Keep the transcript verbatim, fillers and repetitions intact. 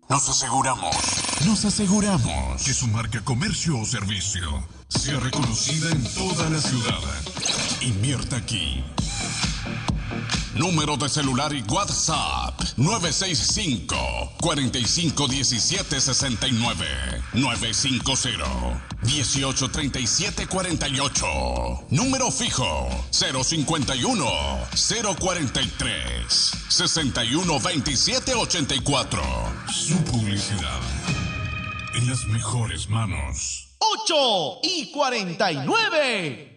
Nos aseguramos. Nos aseguramos que su marca, comercio o servicio sea reconocida en toda la ciudad. Invierta aquí. Número de celular y WhatsApp nueve seis cinco, cuatro cinco uno siete seis nueve, nueve cinco cero, uno ocho tres siete cuatro ocho. Número fijo cero cinco uno, cero cuatro tres, seis uno dos siete ocho cuatro. Su publicidad en las mejores manos. ocho y cuarenta y nueve.